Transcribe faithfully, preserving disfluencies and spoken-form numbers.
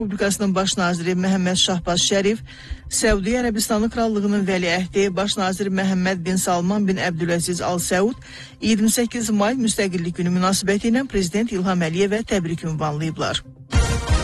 Respublikasının baş naziri Məhəmməd Şahbaz Şərif, Səudiyyə Ərəbistanı Krallığının vəliəhdi baş nazir Məhəmməd bin Salman bin Əbdüləziz Al Səud iyirmi səkkiz may müstəqillik günü münasibəti ilə Prezident İlham Əliyevə təbrik ünvanlayıblar.